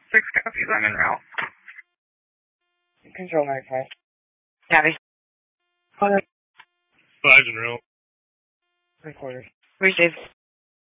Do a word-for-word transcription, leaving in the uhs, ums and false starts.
Six copies, I'm en route. Control nine five. Copy. Five Five's en route. three quarters. Receive.